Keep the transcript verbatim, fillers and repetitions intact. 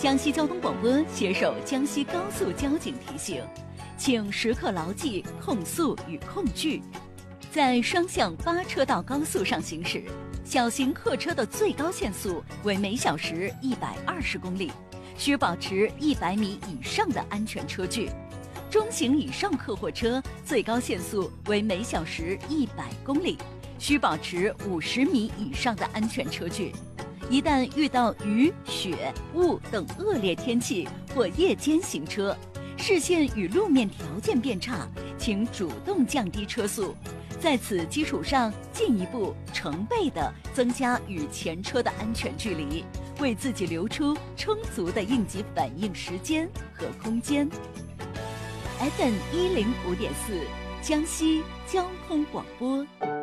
江西交通广播携手江西高速交警提醒，请时刻牢记控速与控距。在双向八车道高速上行驶，小型客车的最高限速为每小时一百二十公里，需保持一百米以上的安全车距。中型以上客货车最高限速为每小时一百公里，需保持五十米以上的安全车距。一旦遇到雨、雪、雾等恶劣天气或夜间行车，视线与路面条件变差，请主动降低车速，在此基础上进一步成倍地增加与前车的安全距离，为自己留出充足的应急反应时间和空间。F M 一零五点四，江西交通广播。